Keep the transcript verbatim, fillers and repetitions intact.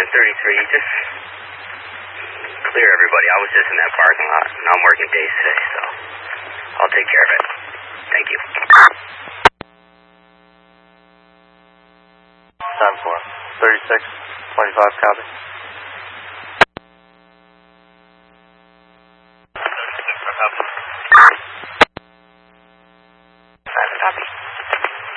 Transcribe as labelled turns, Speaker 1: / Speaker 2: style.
Speaker 1: ten thirty-three, just clear everybody. I was just in that parking lot, and I'm working days today, so I'll take care of it. Thank you.
Speaker 2: Time for thirty-six twenty-five, copy.